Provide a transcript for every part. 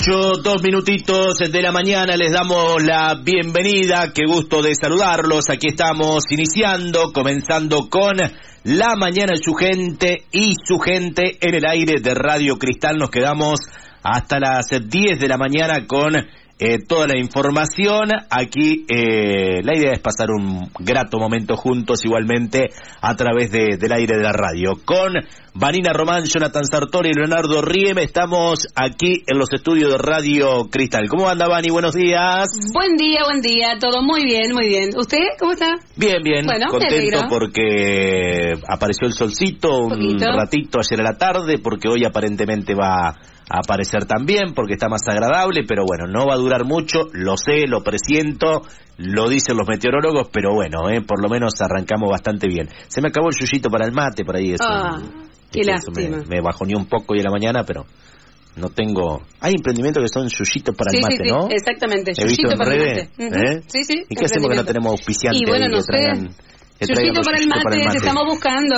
2 minutitos de la mañana, les damos la bienvenida, qué gusto de saludarlos, aquí estamos comenzando con La Mañana de su gente y su gente en el aire de Radio Cristal. Nos quedamos hasta las 10 de la mañana con toda la información. Aquí la idea es pasar un grato momento juntos, igualmente a través del aire de la radio. Con Vanina Román, Jonathan Sartori y Leonardo Rieme, estamos aquí en los estudios de Radio Cristal. ¿Cómo anda, Vani? Buenos días. Buen día, todo muy bien, muy bien. ¿Usted cómo está? Bien, bueno, contento porque apareció el solcito un ratito ayer a la tarde, porque hoy aparentemente va a aparecer también, porque está más agradable, pero bueno, no va a durar mucho, lo sé, lo presiento, lo dicen los meteorólogos, pero bueno, por lo menos arrancamos bastante bien. Se me acabó el yuyito para el mate, por ahí eso. Qué lástima. Me bajoneó un poco hoy a la mañana, pero no tengo... Hay emprendimientos que son yuyitos para el mate, sí, ¿no? exactamente, yuyito para el mate. Sí. ¿Y qué hacemos que no tenemos auspiciantes? Y bueno, no sé... Yuyito para el mate, te estamos buscando.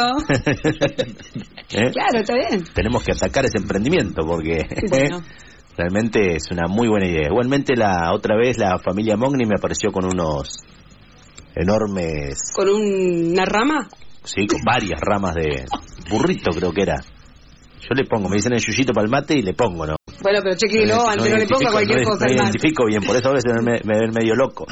Claro, está bien. Tenemos que atacar ese emprendimiento porque realmente es una muy buena idea. Igualmente otra vez la familia Mogni me apareció con unos enormes... ¿Con una rama? Sí, con varias ramas de burrito creo que era. Yo le pongo, me dicen el yuyito para el mate y le pongo, ¿no? Bueno, pero chequenlo, antes no le ponga cualquier cosa. No identifico bien, por eso a veces me ven medio loco.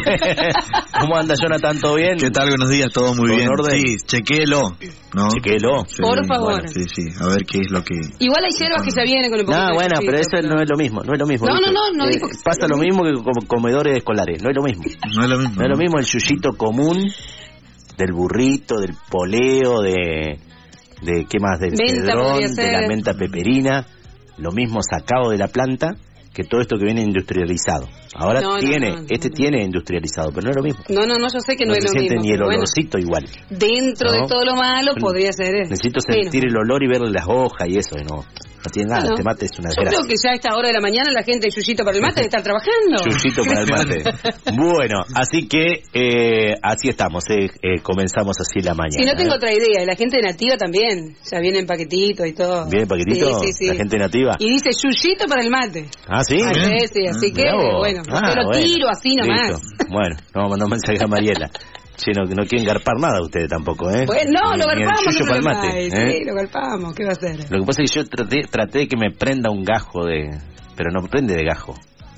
¿Cómo anda, Jonathan? ¿Todo bien? ¿Qué tal? Buenos días, todo muy bien. Sí, chequéelo, ¿no? Chequéelo. Sí, por favor. Bueno, sí, a ver qué es lo que... Igual hay hierbas que se vienen con el poquito. No, bueno, pero eso no es lo mismo, no dijo que pasa lo mismo que con comedores escolares, no es lo mismo. No es lo mismo. No es lo mismo el yuyito común del burrito, del poleo, de qué más, del cedrón, de la menta peperina, lo mismo sacado de la planta que todo esto que viene industrializado. Ahora tiene industrializado, pero no es lo mismo. No, yo sé que no es lo mismo. Ni el olorcito igual. Dentro de todo lo malo podría ser eso. Necesito sentir el olor y ver las hojas y eso, no tiene nada, este mate es una desgracia. Yo creo que ya a esta hora de la mañana la gente de yuyito para el mate debe estar trabajando. Yuyito para el mate. Bueno, así que así estamos, comenzamos así la mañana. Si no tengo otra idea, y la gente nativa también, ya viene en paquetito y todo. ¿Viene en paquetito? Sí. La gente nativa. Y dice yuyito para el mate. Ah, ¿sí? Sí, así que, bueno, te lo tiro así nomás. Listo. Bueno, no mandó un mensaje a Mariela. Sí, no quieren garpar nada ustedes tampoco, ¿eh? Pues no, lo garpamos. Para el mate, Sí, lo garpamos, ¿qué va a hacer? Lo que pasa es que yo traté de que me prenda un gajo pero no prende de gajo.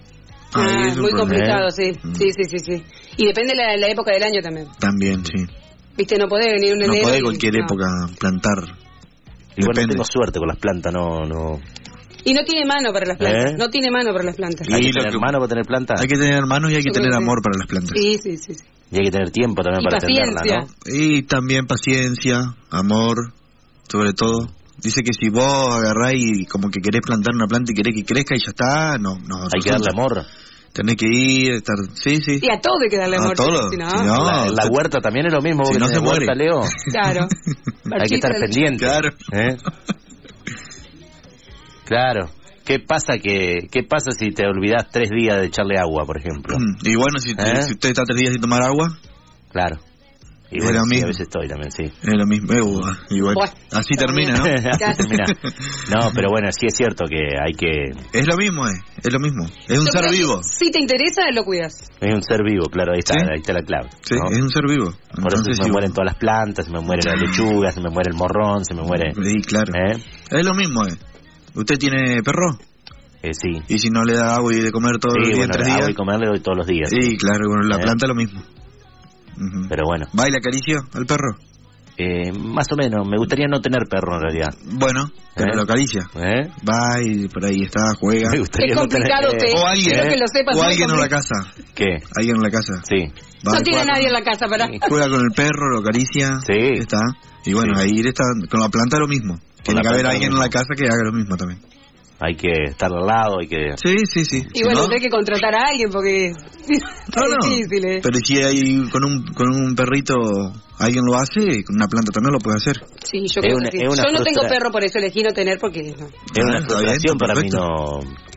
Es muy complicado, sí. Sí. Y depende de la época del año también. También, sí. Viste, no podés venir un enero. No podés cualquier época plantar. Igual no tengo suerte con las plantas, no. Y no tiene mano para las plantas. No tiene mano para las plantas. ¿Hay que tener mano para tener plantas? Hay que tener manos y hay que tener amor para las plantas. Sí. Y hay que tener tiempo también para atenderla, ¿no? Y también paciencia, amor, sobre todo. Dice que si vos agarrás y como que querés plantar una planta y querés que crezca y ya está, no. Hay que darle amor. Tenés que ir, estar... Sí. Y a todo hay que darle amor. A todo. Si no, la huerta también es lo mismo. Si no se muere. Huerta, Leo. Claro. Hay que estar pendiente. Claro. Claro. ¿Qué pasa si te olvidás 3 días de echarle agua, por ejemplo? Y bueno, si usted está 3 días sin tomar agua... Claro. Y es bueno, lo mismo. A veces estoy también, sí. Es lo mismo. Igual. Así termina, ¿no? Así termina. No, pero bueno, sí es cierto que hay que... Es lo mismo, es lo mismo. Es un ser vivo. Si te interesa, lo cuidas. Es un ser vivo, claro, ahí está la clave. Sí, ¿no? es un ser vivo. Por eso se me mueren todas las plantas, se me muere la lechuga, se me muere el morrón, se me muere... Sí, claro. Es lo mismo, ¿Usted tiene perro? Sí. ¿Y si no le da agua y de comer todos los días, 3 días? Agua y comer le doy todos los días. Sí, claro, con la planta lo mismo. Pero bueno. ¿Va y le acaricia al perro? Más o menos, me gustaría no tener perro en realidad. Bueno, pero lo acaricia. Va y por ahí está, juega. Es complicado, o alguien, que lo sepas, o alguien en la casa. ¿Qué? Alguien en la casa. Sí. Va, no tiene nadie en la casa para... Juega con el perro, lo acaricia. Sí. Está. Y bueno, ahí está, con la planta lo mismo. Tiene que haber alguien en la casa que haga lo mismo también. Hay que estar al lado, hay que... Sí. Y bueno, hay que contratar a alguien porque... No. Difícil, Pero si hay con un perrito alguien lo hace, con una planta también lo puede hacer. Sí, yo creo que sí. Yo no tengo perro, por eso elegí no tener porque... Es una frustración para mí no...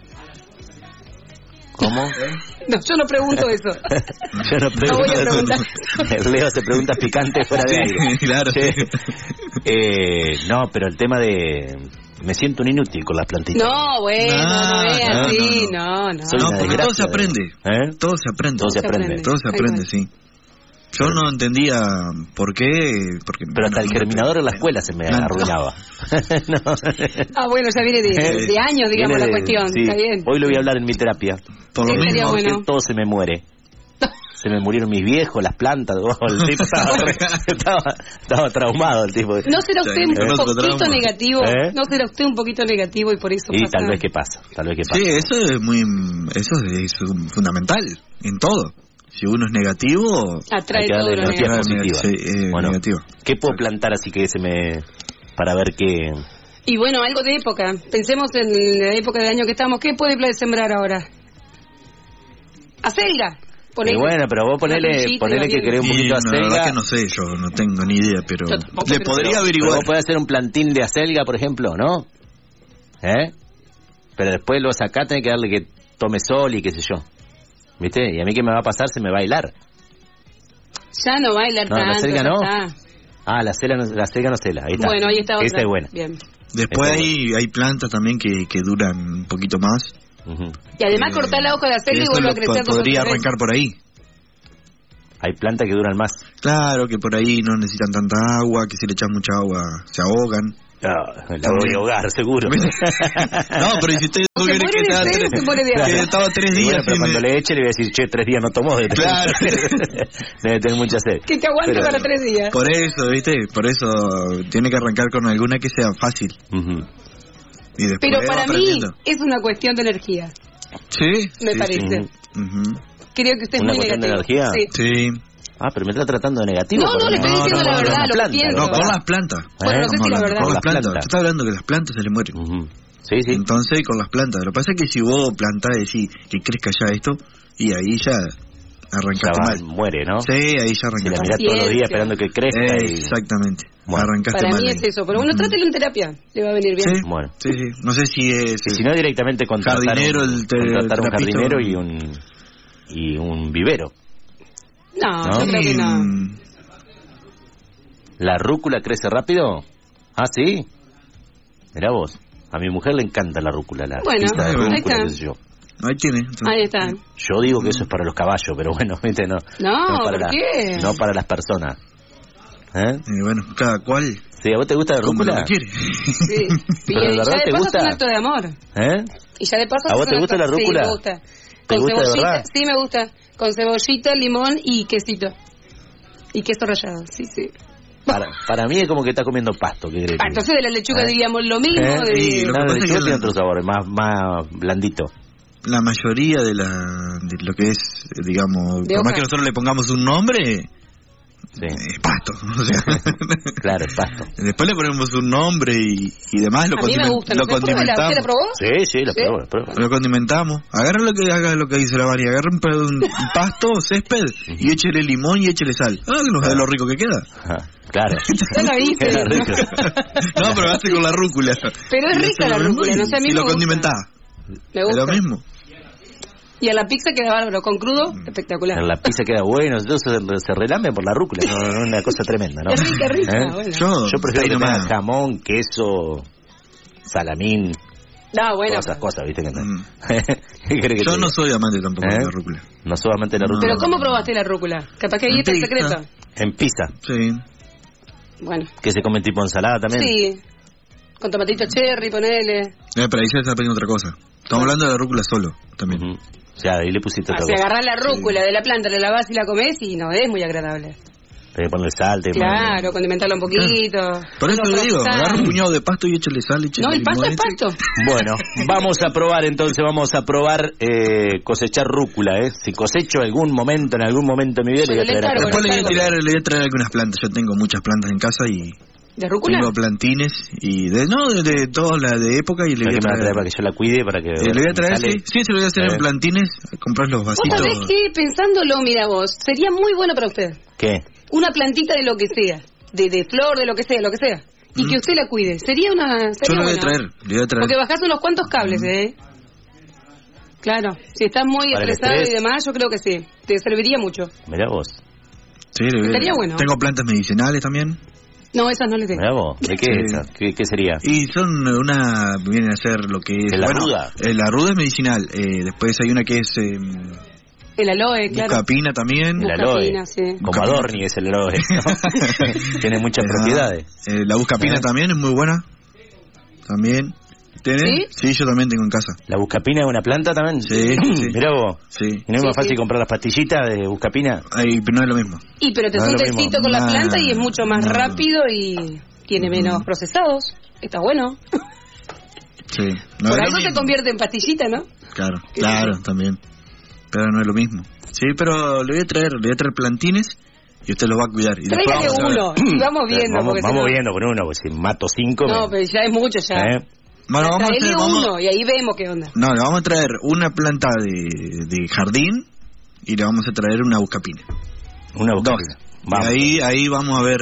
¿Cómo? No, yo no pregunto eso. Yo no pregunto. No voy a preguntar. Leo hace preguntas picantes fuera de aire. Claro. No, pero el tema de me siento un inútil con las plantitas. No, bueno, no es así, no. No, porque todo se aprende. Todo se aprende. Todo se aprende, sí. Yo no entendía por qué. Pero hasta el germinador en la escuela se me arruinaba. Ah, bueno, ya viene de años, digamos, la cuestión. Sí. Está bien. Hoy lo voy a hablar en mi terapia. Por lo mismo, bueno. Todo se me muere. Se me murieron mis viejos, las plantas. El tipo estaba traumado, el tipo. ¿No será usted un poquito negativo? ¿No será usted un poquito negativo y por eso y pasa? tal vez que pasa. Sí, eso es fundamental en todo. Si uno es negativo, atrae todo lo energía positiva. Bueno, negativo. ¿Qué puedo plantar así que para ver qué? Y bueno, algo de época. Pensemos en la época del año que estamos. ¿Qué puede sembrar ahora? Acelga. Y bueno, pero vos ponele que querés un poquito de acelga. La verdad que no sé, yo no tengo ni idea, pero le podría averiguar. Vos podés hacer un plantín de acelga, por ejemplo, ¿no? Pero después lo sacás, tenés que darle que tome sol y qué sé yo. ¿Viste? Y a mí, ¿qué me va a pasar? Se me va a hilar. Ya no va a hilar tanto. ¿La acelga no? La acelga no cela. Ahí está. Bueno, ahí está otra. Esa es buena. Bien. Después hay plantas también que duran un poquito más. Y además cortar la hoja de acelga y vuelve a crecer. Podría arrancar por ahí. Hay plantas que duran más. Claro, que por ahí no necesitan tanta agua, que si le echas mucha agua se ahogan. La voy a ahogar, seguro. No, pero si usted estaba 3 días. Bueno, pero cuando le eche le voy a decir, 3 días no tomó. Claro. Debe tener mucha sed. Que te aguante para 3 días. Por eso, ¿viste? Por eso tiene que arrancar con alguna que sea fácil. Y después pero para mí es una cuestión de energía. Sí. Me parece. Creo que usted es muy negativo. ¿Una cuestión de energía? Sí. Pero me está tratando de negativo. No, le estoy diciendo la verdad, lo que pienso. No, con las plantas. Bueno, no sé si la verdad. Con las plantas. Yo estaba hablando que las plantas se le mueren. Sí. Entonces, con las plantas. Lo que pasa es que si vos plantás y decís que crezca ya esto, y ahí ya arrancaste mal. Muere, ¿no? Sí, ahí ya arrancaste mal. Si la mirás todos los días esperando que crezca. Exactamente. Bueno, arrancaste mal. Para mí es eso. Pero bueno, trátelo en terapia. Le va a venir bien. Sí, bueno. Sí. No sé si es... Si no, directamente contratar un jardinero y un vivero. No, yo creo que no. ¿La rúcula crece rápido? Ah, ¿sí? Mirá vos. A mi mujer le encanta la rúcula. Bueno, ahí está. Ahí tiene. Ahí está. Yo digo que eso es para los caballos, pero bueno, ¿viste? No ¿por qué? No para las personas. Bueno, cada cual. Sí, ¿a vos te gusta la rúcula? Como quiere. Sí. Pero de verdad te gusta. Es un acto de amor. Y ya de paso ¿A vos te gusta la rúcula? Sí, me gusta. ¿Te gusta de verdad? Sí, me gusta. Con cebollita, limón y quesito. Y queso rallado, sí. Para mí es como que está comiendo pasto. Entonces de la lechuga diríamos lo mismo. Sí, lo que pasa es que tiene otro sabor, más blandito. La mayoría de lo que es, digamos, por más que nosotros le pongamos un nombre... es pasto, o sea. Claro, es pasto. Después le ponemos un nombre y demás, lo condimentamos. ¿Usted la probó? Sí, la probó. Lo condimentamos. Agarra lo que dice la María, agarra un pasto, césped, y échele limón y échele sal. De lo rico que queda. Claro. Ya la viste. No, pero hace con la rúcula. Pero es rica la rúcula, no sé, a mí me gusta. Y lo condimentás. Me gusta. Es lo mismo. Y a la pizza queda bárbaro, con crudo, espectacular. En la pizza queda bueno, se relame por la rúcula, una cosa tremenda, ¿no? Es rica, bueno. Yo prefiero que tenga jamón, queso, salamín, todas esas cosas, ¿viste? Yo no soy amante tampoco de la rúcula. No soy amante de la rúcula. ¿Pero cómo probaste la rúcula? Capaz que ahí está el secreto. En pizza. Sí. Bueno. ¿Que se come tipo ensalada también? Sí. Con tomatito cherry, ponele. Pero ahí se está pidiendo otra cosa. Estamos hablando de la rúcula solo, también. O sea, ahí le pusiste otra cosa. Si agarrás la rúcula de la planta, la lavás y la comés y no es muy agradable. Tenés que ponerle sal. Claro, condimentarlo un poquito. Por eso le digo, agarra un puñado de pasto y échale sal. No, el pasto es pasto. Bueno, vamos a probar entonces, cosechar rúcula, Si cosecho en algún momento de mi vida, le voy a traer. Después le voy a traer algunas plantas. Yo tengo muchas plantas en casa y... ¿De rúcula? Tengo plantines y de todas las de época y le voy a traer para que yo la cuide, para que le voy a traer, sí, se lo voy a hacer en plantines, comprar los vasitos. ¿Vos sabés qué? Pensándolo, mira vos, sería muy bueno para usted. ¿Qué? Una plantita de lo que sea, de flor, de lo que sea, y que usted la cuide. Sería yo le voy a traer, Porque bajás unos cuantos cables, Claro, si estás muy estresado y demás, yo creo que sí, te serviría mucho. Mirá vos. Sí, estaría bueno. Tengo plantas medicinales también. No, esas no les tengo. Bravo. ¿De qué es esa? ¿Qué sería? Y vienen a ser lo que es... ¿La ruda? La ruda es medicinal. Después hay una que es... el aloe, claro. Buscapina también. El aloe. Sí. Como Adorni es el aloe, ¿no? Tiene muchas propiedades. La buscapina también es muy buena. También. ¿Tiene? Sí, yo también tengo en casa. ¿La buscapina es una planta también? Sí. Mirá vos. Sí. ¿Y no es más fácil comprar las pastillitas de buscapina? Pero no es lo mismo. Pero te haces un tecito con la planta y es mucho más rápido y tiene menos procesados. Está bueno. Sí. Por algo se convierte en pastillita, ¿no? Claro, también. Pero no es lo mismo. Sí, pero le voy a traer plantines y usted los va a cuidar. Y tráigale uno y vamos viendo. Vamos viendo con uno, porque si mato 5... No, pero ya es mucho ya. Bueno, vamos a traer uno y ahí vemos qué onda. No, le vamos a traer una planta de jardín y le vamos a traer una buscapina. Una buscapina. Vamos. Y ahí vamos a ver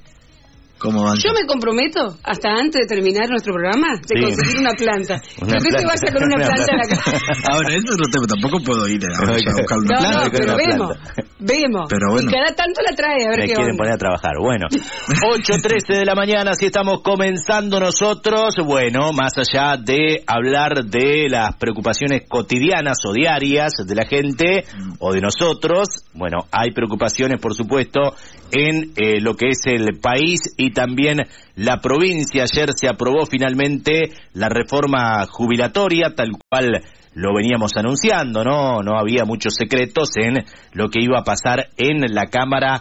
cómo van. Yo me comprometo, hasta antes de terminar nuestro programa, de conseguir una planta. Que usted se vaya con una planta a la casa. Ahora, eso es otro tema, tampoco puedo ir a buscar una planta. No, pero vemos. Pero bueno. Y cada tanto la trae, a ver qué quieren onda. poner a trabajar. Bueno, 8:13 de la mañana, si estamos comenzando nosotros. Bueno, más allá de hablar de las preocupaciones cotidianas o diarias de la gente o de nosotros, bueno, hay preocupaciones, por supuesto, en lo que es el país y también la provincia. Ayer se aprobó finalmente la reforma jubilatoria, tal cual lo veníamos anunciando, no había muchos secretos en lo que iba a pasar en la Cámara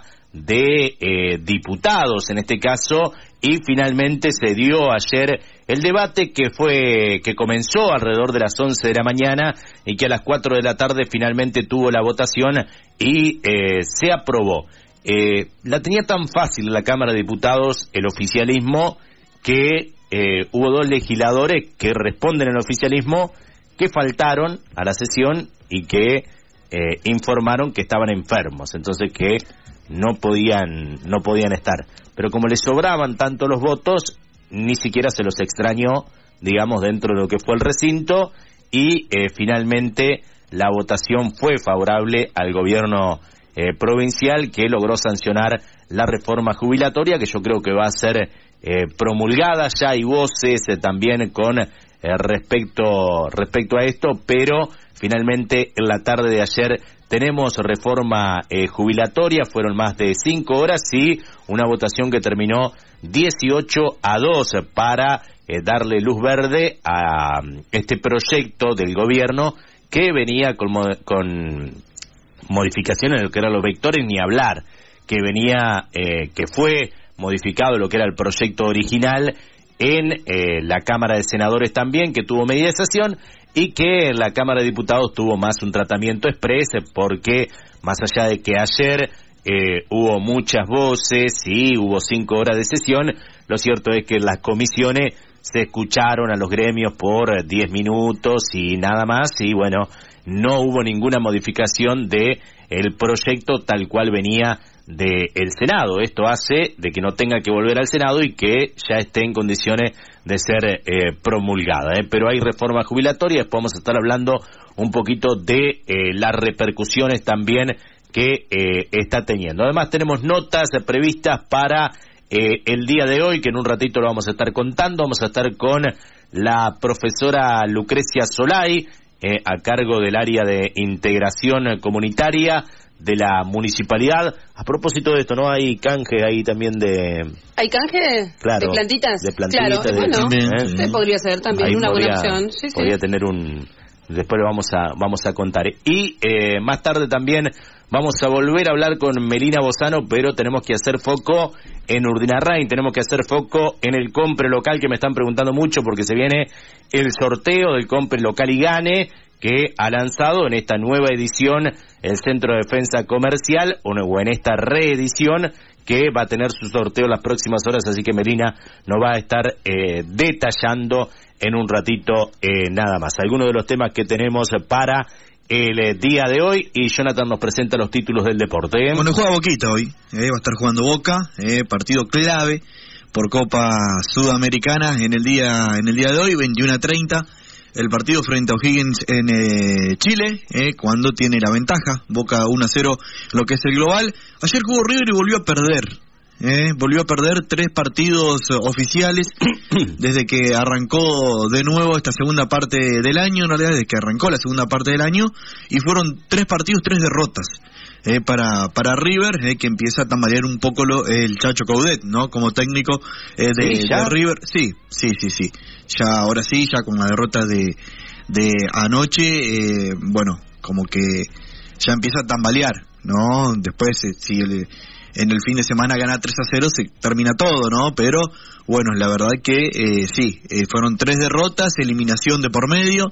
de Diputados, en este caso, y finalmente se dio ayer el debate que comenzó alrededor de las 11 de la mañana y que a las 4 de la tarde finalmente tuvo la votación y se aprobó. La tenía tan fácil la Cámara de Diputados, el oficialismo, que hubo 2 legisladores que responden al oficialismo que faltaron a la sesión y que informaron que estaban enfermos, entonces que no podían estar. Pero como les sobraban tanto los votos, ni siquiera se los extrañó, digamos, dentro de lo que fue el recinto, y finalmente la votación fue favorable al gobierno provincial, que logró sancionar la reforma jubilatoria, que yo creo que va a ser promulgada. Ya hay voces también con respecto a esto, pero finalmente en la tarde de ayer tenemos reforma jubilatoria. Fueron más de 5 horas y una votación que terminó 18-2 para darle luz verde a este proyecto del gobierno que venía con modificaciones en lo que eran los vectores, ni hablar, que venía, que fue modificado lo que era el proyecto original en la Cámara de Senadores también, que tuvo mediación, y que en la Cámara de Diputados tuvo más un tratamiento express, porque más allá de que ayer hubo muchas voces y hubo 5 horas de sesión, lo cierto es que en las comisiones se escucharon a los gremios por 10 minutos y nada más, y bueno, no hubo ninguna modificación de el proyecto tal cual venía del Senado. Esto hace de que no tenga que volver al Senado y que ya esté en condiciones de ser promulgada. Pero hay reforma jubilatoria, después vamos a estar hablando un poquito de las repercusiones también que está teniendo. Además tenemos notas previstas para el día de hoy, que en un ratito lo vamos a estar contando. Vamos a estar con la profesora Lucrecia Solay, a cargo del área de integración comunitaria de la municipalidad. A propósito de esto, ¿no? Hay canje ahí también de... ¿Hay canje? Claro, ¿De plantitas? De plantitas. Claro, bueno, podría ser también ahí una buena opción. Sí, podría tener después lo vamos a contar. Y más tarde también vamos a volver a hablar con Melina Bozano, pero tenemos que hacer foco en Urdinarrain, tenemos que hacer foco en el compre local, que me están preguntando mucho porque se viene el sorteo del compre local y gane, que ha lanzado en esta nueva edición el Centro de Defensa Comercial, o en esta reedición, que va a tener su sorteo en las próximas horas, así que Melina nos va a estar detallando en un ratito nada más. Algunos de los temas que tenemos para el día de hoy, y Jonathan nos presenta los títulos del deporte. Bueno, juega Boquita hoy, va a estar jugando Boca, partido clave por Copa Sudamericana en el día de hoy, 21:30. El partido frente a O'Higgins en Chile, cuando tiene la ventaja, Boca 1-0 lo que es el global. Ayer jugó River y volvió a perder. volvió a perder 3 partidos oficiales desde que arrancó de nuevo esta segunda parte del año, en realidad desde que arrancó la segunda parte del año, y fueron 3 partidos, 3 derrotas para River, que empieza a tambalear un poco el Chacho Coudet, ¿no? Como técnico de River. Sí. Ya, ahora sí, ya con la derrota de anoche, bueno, como que ya empieza a tambalear, ¿no? Después, si en el fin de semana gana 3-0, se termina todo, ¿no? Pero, bueno, la verdad que sí, fueron 3 derrotas, eliminación de por medio,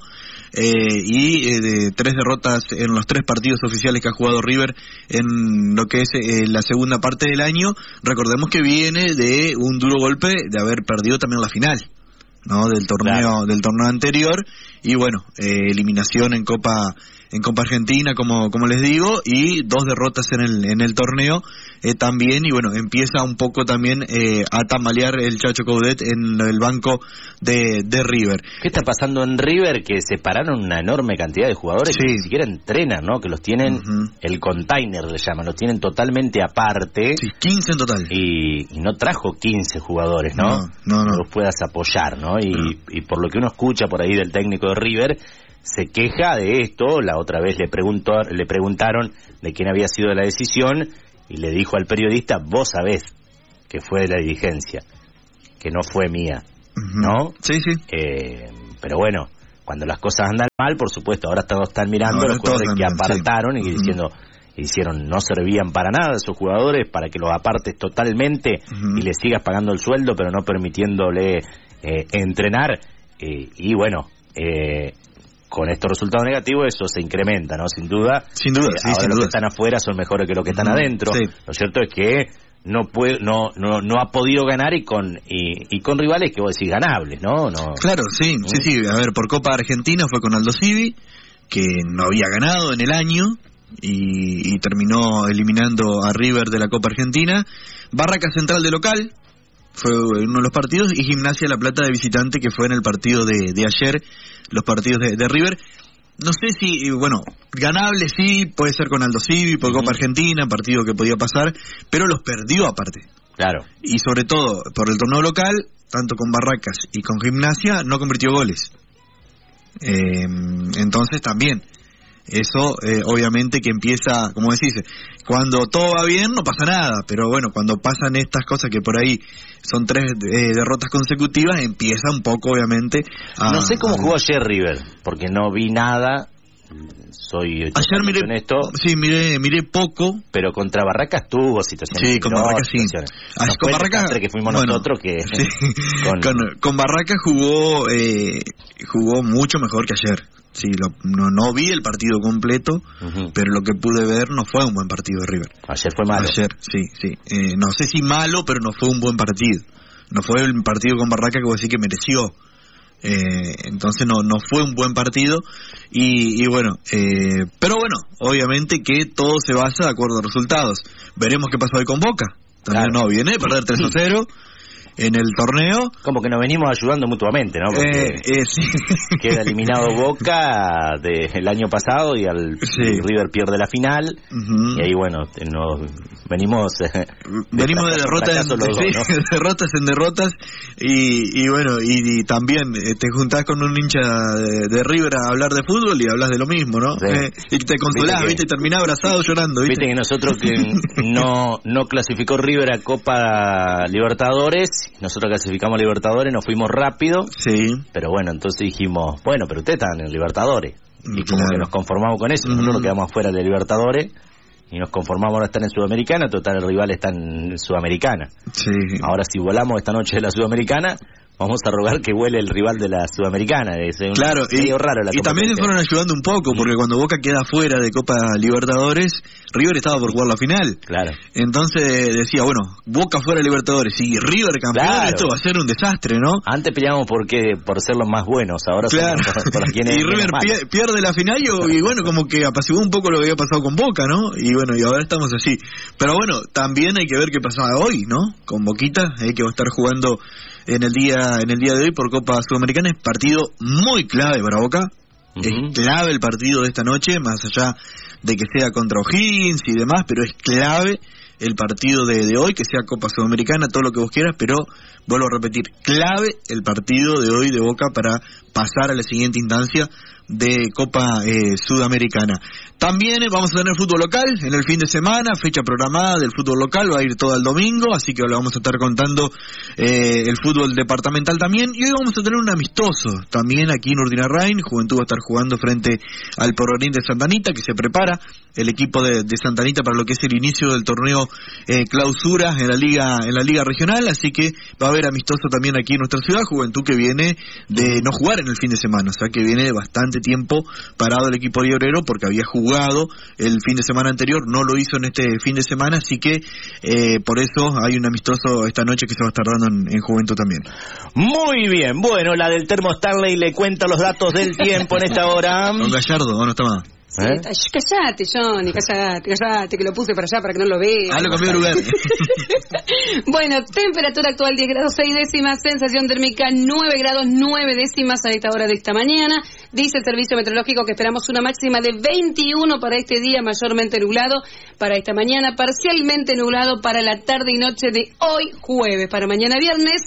y 3 derrotas en los 3 partidos oficiales que ha jugado River en lo que es la segunda parte del año. Recordemos que viene de un duro golpe de haber perdido también la final, ¿no? Del torneo anterior, y bueno, eliminación en Copa Argentina, como les digo, y 2 derrotas en el torneo también, y bueno, empieza un poco también a tambalear el Chacho Coudet en el banco de River. ¿Qué está pasando en River? Que separaron una enorme cantidad de jugadores que ni siquiera entrenan, ¿no? Que los tienen, el container le llaman, los tienen totalmente aparte. Sí, 15 en total. Y no trajo 15 jugadores, ¿no? No. Los puedas apoyar, ¿no? Y por lo que uno escucha por ahí del técnico de River, se queja de esto. La otra vez le preguntaron de quién había sido la decisión y le dijo al periodista: vos sabés que fue de la dirigencia, que no fue mía, ¿no? Sí. Pero bueno, cuando las cosas andan mal, por supuesto, ahora todos están mirando los jugadores que apartaron y hicieron, no servían para nada esos jugadores, para que los apartes totalmente y les sigas pagando el sueldo, pero no permitiéndole entrenar, y bueno, con estos resultados negativos eso se incrementa, ¿no? Sin duda. Ahora los que están afuera son mejores que los que están adentro. Sí. Lo cierto es que no ha podido ganar y con rivales que vos decís ganables, ¿no? Claro, sí. A ver, por Copa Argentina fue con Aldo Civi, que no había ganado en el año y terminó eliminando a River de la Copa Argentina. Barraca Central de local fue uno de los partidos, y Gimnasia La Plata de visitante, que fue en el partido de ayer, los partidos de River. No sé si, bueno, ganable sí, puede ser con Aldo Civi, por Copa Argentina, partido que podía pasar, pero los perdió aparte. Claro. Y sobre todo, por el torneo local, tanto con Barracas y con Gimnasia, no convirtió goles. Entonces también, eso obviamente que empieza, como decís, cuando todo va bien no pasa nada, pero bueno, cuando pasan estas cosas que por ahí son 3 derrotas consecutivas, empieza un poco obviamente no sé cómo jugó ayer River, porque no vi nada, ayer miré honesto. Sí, miré poco, pero contra Barracas tuvo situaciones. Sí, con Barracas sí. Con Barracas que fuimos nosotros que sí. con Barracas jugó mucho mejor que ayer. Sí, no vi el partido completo, pero lo que pude ver no fue un buen partido de River. Ayer fue malo. Ayer, sí. No sé si malo, pero no fue un buen partido. No fue el partido con Barraca que vos decís que mereció. Entonces no fue un buen partido. Y bueno, pero bueno, obviamente que todo se basa de acuerdo a resultados. Veremos qué pasó hoy con Boca. También no viene a perder 3-0. En el torneo. Como que nos venimos ayudando mutuamente, ¿no? Porque sí. Queda eliminado Boca del año pasado y River pierde la final. Y ahí, bueno, nos venimos de derrotas en derrotas. Y bueno, y también te juntás con un hincha de River a hablar de fútbol y hablas de lo mismo, ¿no? Sí. Y te consolás, ¿viste? Y terminás abrazado llorando, ¿viste? Viste que nosotros que no clasificó River a Copa Libertadores. Nosotros clasificamos a Libertadores, nos fuimos rápido, pero bueno, entonces dijimos, bueno, pero ustedes están en Libertadores, y como que nos conformamos con eso. Nosotros nos quedamos fuera de Libertadores y nos conformamos ahora estar en Sudamericana. Total, el rival está en Sudamericana. Ahora si volamos esta noche de la Sudamericana, vamos a rogar que vuele el rival de la Sudamericana. Es claro, medio raro la competencia. Y también se fueron ayudando un poco, porque cuando Boca queda fuera de Copa Libertadores, River estaba por jugar la final. Claro. Entonces decía, bueno, Boca fuera de Libertadores y River campeón, esto va a ser un desastre, ¿no? Antes peleábamos por ser los más buenos, ahora por quienes. Y River pierde la final y bueno, como que apaciguó un poco lo que había pasado con Boca, ¿no? Y bueno, y ahora estamos así. Pero bueno, también hay que ver qué pasaba hoy, ¿no? Con Boquita, que va a estar jugando en el día de hoy por Copa Sudamericana. Es partido muy clave para Boca. Es clave el partido de esta noche, más allá de que sea contra O'Higgins y demás, pero es clave el partido de hoy, que sea Copa Sudamericana, todo lo que vos quieras, pero vuelvo a repetir, clave el partido de hoy de Boca para pasar a la siguiente instancia de Copa Sudamericana. También vamos a tener fútbol local en el fin de semana, fecha programada del fútbol local, va a ir todo el domingo, así que le vamos a estar contando el fútbol departamental también, y hoy vamos a tener un amistoso también aquí en Urdinarrain. Juventud va a estar jugando frente al Porvenir de Santa Anita, que se prepara el equipo de Santa Anita para lo que es el inicio del torneo clausura en la liga regional, así que va a haber amistoso también aquí en nuestra ciudad. Juventud que viene de no jugar en el fin de semana, o sea que viene de bastante tiempo parado el equipo librero porque había jugado el fin de semana anterior, no lo hizo en este fin de semana, así que por eso hay un amistoso esta noche que se va a estar dando en Juventud también. Muy bien, bueno, la del Termo Starley le cuenta los datos del tiempo en esta hora. Don Gallardo, ¿o no está más? Sí, cállate, Johnny, cállate, que lo puse para allá para que no lo veas. Lo cambié de lugar. Bueno, temperatura actual 10 grados 6 décimas, sensación térmica 9 grados 9 décimas a esta hora de esta mañana. Dice el servicio meteorológico que esperamos una máxima de 21 para este día, mayormente nublado para esta mañana, parcialmente nublado para la tarde y noche de hoy jueves. Para mañana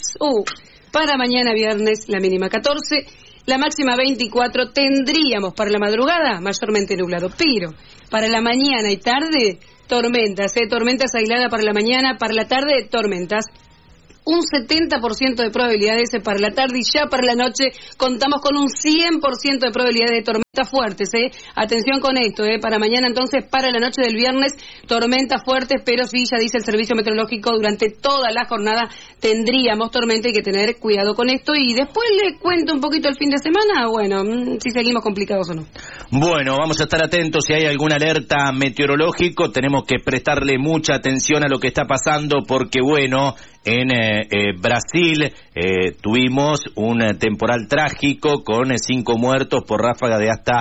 viernes la mínima 14, la máxima 24, tendríamos para la madrugada mayormente nublado, pero para la mañana y tarde tormentas aisladas para la mañana, para la tarde tormentas. Un 70% de probabilidades para la tarde, y ya para la noche contamos con un 100% de probabilidades de tormentas fuertes. Atención con esto, para mañana entonces, para la noche del viernes, tormentas fuertes, pero sí, ya dice el servicio meteorológico, durante toda la jornada tendríamos tormenta, hay que tener cuidado con esto. Y después le cuento un poquito el fin de semana, bueno, si seguimos complicados o no. Bueno, vamos a estar atentos si hay alguna alerta meteorológico, tenemos que prestarle mucha atención a lo que está pasando, porque bueno, en Brasil tuvimos un temporal trágico con 5 muertos por ráfaga de hasta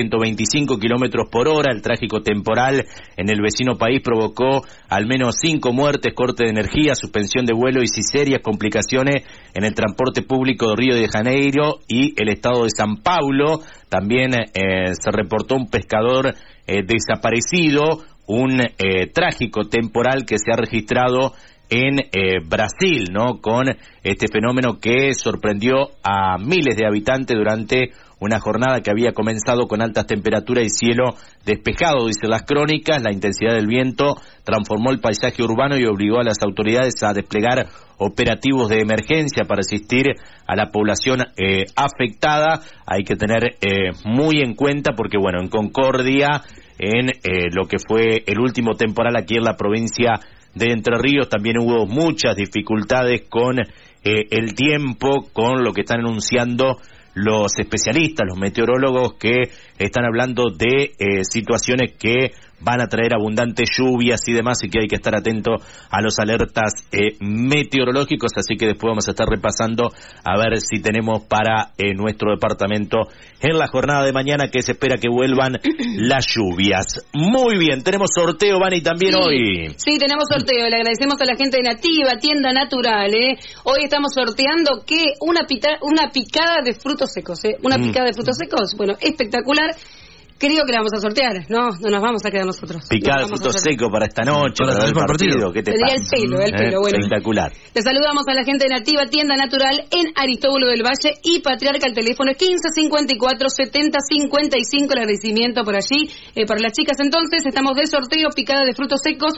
125 kilómetros por hora. El trágico temporal en el vecino país provocó al menos 5 muertes, corte de energía, suspensión de vuelo y serias complicaciones en el transporte público de Río de Janeiro y el estado de San Paulo. También se reportó un pescador desaparecido, un trágico temporal que se ha registrado en Brasil, ¿no? Con este fenómeno que sorprendió a miles de habitantes durante una jornada que había comenzado con altas temperaturas y cielo despejado, dicen las crónicas. La intensidad del viento transformó el paisaje urbano y obligó a las autoridades a desplegar operativos de emergencia para asistir a la población afectada. Hay que tener muy en cuenta porque, bueno, en Concordia, en lo que fue el último temporal aquí en la provincia de Entre Ríos, también hubo muchas dificultades con el tiempo, con lo que están anunciando los especialistas, los meteorólogos, que están hablando de situaciones que van a traer abundantes lluvias y demás, y que hay que estar atento a los alertas meteorológicos. Así que después vamos a estar repasando a ver si tenemos para nuestro departamento en la jornada de mañana, que se espera que vuelvan las lluvias. Muy bien, tenemos sorteo, Vani, también hoy. Sí, tenemos sorteo. Le agradecemos a la gente de Nativa, tienda natural. Hoy estamos sorteando una picada de frutos secos. Una picada de frutos secos, bueno, espectacular. Creo que la vamos a sortear, no nos vamos a quedar nosotros. Picada de frutos secos para esta noche, para el partido. ¿Qué te pasa? El pelo, bueno. Espectacular. Le saludamos a la gente de Nativa, tienda natural en Aristóbulo del Valle y Patriarca. El teléfono es 1554-7055. El agradecimiento por allí. Para las chicas, entonces, estamos de sorteo, picada de frutos secos,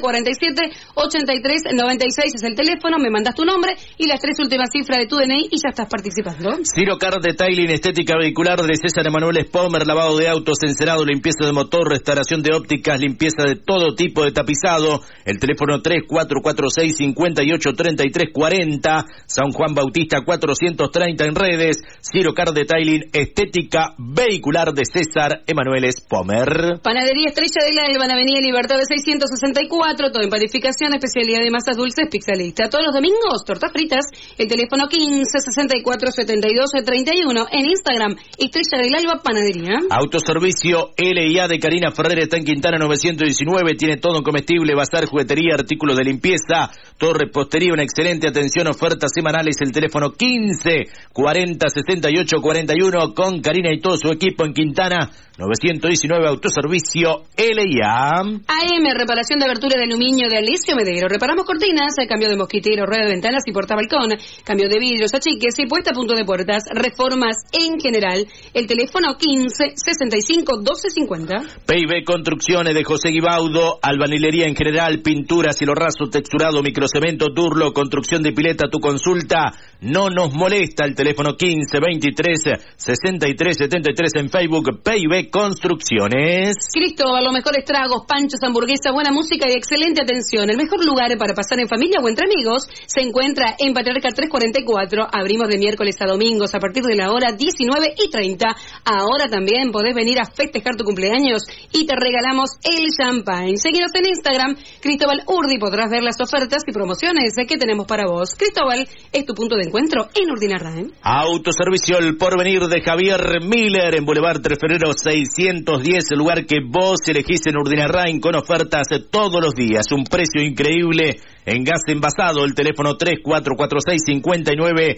1547-8396 es el teléfono. Me mandas tu nombre y las 3 últimas cifras de tu DNI y ya estás participando. Ciro Car Detailing, estética vehicular de César Emanuel Spomer, lavado de autos, encerado, limpieza de motor, restauración de ópticas, limpieza de todo tipo de tapizado. El teléfono 3446-583340, San Juan Bautista 430 en redes. Ciro Car Detailing, estética vehicular de César Emanuel Spomer. Panadería Estrella del Alba, en Avenida Libertad de 664, todo en panificación, especialidad de masas dulces, pizzalista. Todos los domingos, tortas fritas. El teléfono 1564-7231. En Instagram, Estrella del Alba Panadería. Autoservicio Autoservicio LIA de Karina Ferrer está en Quintana 919, tiene todo en comestible, bazar, juguetería, artículos de limpieza, todo repostería, una excelente atención, ofertas semanales, el teléfono 15 40 68 41 con Karina y todo su equipo en Quintana 919, Autoservicio LIA. AM, reparación de abertura de aluminio de Alicio Medero. Reparamos cortinas, cambio de mosquitero, rueda de ventanas y portabalcón, cambio de vidrios, achiques y puesta a punto de puertas, reformas en general. El teléfono 15 65 12 50. PIB Construcciones de José Guibaudo, albañilería en general, pintura, cielo raso, texturado, microcemento, turlo, construcción de pileta, tu consulta no nos molesta. El teléfono 15 23 63 73 en Facebook, PIB Construcciones. Cristóbal, los mejores tragos, panchos, hamburguesa, buena música y excelente atención. El mejor lugar para pasar en familia o entre amigos se encuentra en Patriarca 344. Abrimos de miércoles a domingos a partir de la hora 19:30. Ahora también podés venir a festejar tu cumpleaños y te regalamos el champagne. Seguinos en Instagram, Cristóbal Urdi. Podrás ver las ofertas y promociones que tenemos para vos. Cristóbal es tu punto de encuentro en Urdinarrain. Autoservicio El Porvenir de Javier Miller en Boulevard 3 Febrero 610, el lugar que vos elegís en Urdinarrain con ofertas todos los días. Un precio increíble en gas envasado. El teléfono 3446 59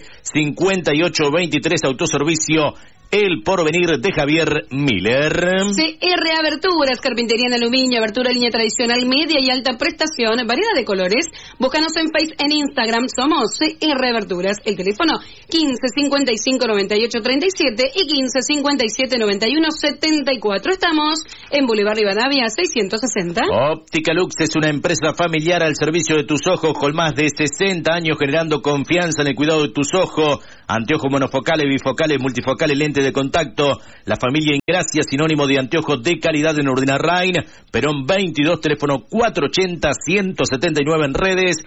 58 23. Autoservicio El Porvenir de Javier Miller. CR Aberturas, carpintería en aluminio, abertura línea tradicional, media y alta prestación, variedad de colores. Búscanos en Facebook, en Instagram, somos CR Aberturas. El teléfono 15 55 98 37 y 15 57 91 74. Estamos en Boulevard Rivadavia 660. Óptica Lux es una empresa familiar al servicio de tus ojos con más de 60 años generando confianza en el cuidado de tus ojos. Anteojos monofocales, bifocales, multifocales, lentes de contacto. La familia Ingracia, sinónimo de anteojos de calidad en Urdinarrain. Perón 22, teléfono 480-179 en redes.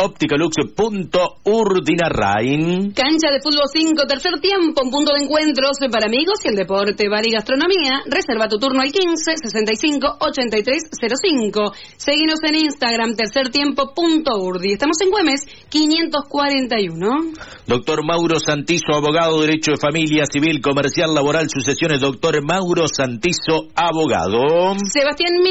Opticalux.urdinarrain. Cancha de fútbol 5, tercer tiempo, un punto de encuentros para amigos y el deporte, bar y gastronomía. Reserva tu turno al 15 65 83 05. Seguinos en Instagram, tercertiempo.urdi. Estamos en Güemes 541. Doctor Mauro Santizo, abogado, derecho de familia, civil, comercial, laboral, sucesiones. Doctor Mauro Santizo, abogado. Sebastián